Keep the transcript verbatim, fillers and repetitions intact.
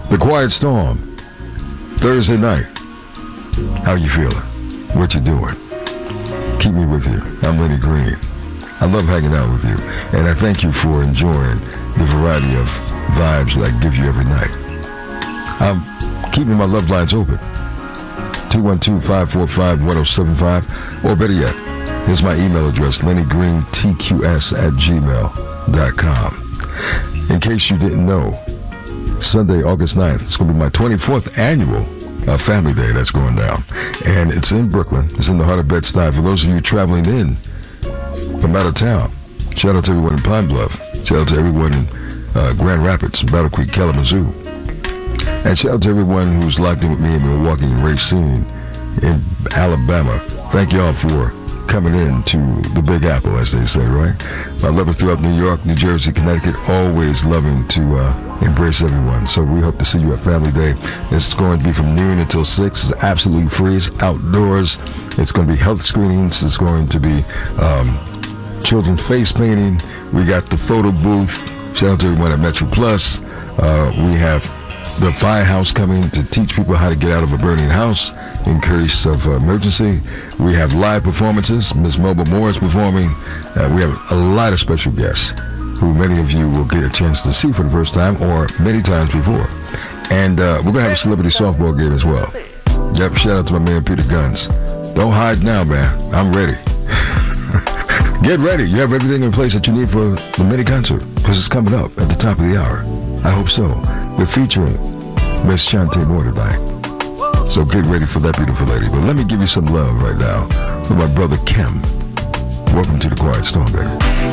The Quiet Storm, Thursday night. How you feeling? What you doing? Keep me with you. I'm Lenny Green. I love hanging out with you, and I thank you for enjoying the variety of vibes that I give you every night. I'm keeping my love lines open. two one two, five four five, one oh seven five, or better yet, here's my email address, lenny green t q s at gmail dot com. In case you didn't know, Sunday, August ninth, it's going to be my twenty-fourth annual uh, Family Day that's going down. And it's in Brooklyn. It's in the heart of Bed-Stuy. For those of you traveling in from out of town, shout out to everyone in Pine Bluff. Shout out to everyone in uh, Grand Rapids, Battle Creek, Kalamazoo. And shout out to everyone who's locked in with me in Milwaukee and Racine in Alabama. Thank y'all for coming in to the Big Apple, as they say, right? My lovers throughout New York, New Jersey, Connecticut, always loving to uh, embrace everyone. So we hope to see you at Family Day. It's going to be from noon until six. It's absolutely free. It's outdoors. It's going to be health screenings. It's going to be um, children's face painting. We got the photo booth. Shout out to everyone at Metro Plus. Uh, we have the firehouse coming to teach people how to get out of a burning house in case of uh, emergency. We have live performances. Miss Melba Moore is performing. Uh, we have a lot of special guests who many of you will get a chance to see for the first time or many times before. And uh, we're going to have a celebrity softball game as well. Yep, shout out to my man Peter Guns. Don't hide now, man. I'm ready. Get ready. You have everything in place that you need for the mini concert because it's coming up at the top of the hour. I hope so. We're featuring Miss Shantae Moore tonight. So get ready for that beautiful lady. But let me give you some love right now for my brother Kim. Welcome to the Quiet Storm, baby.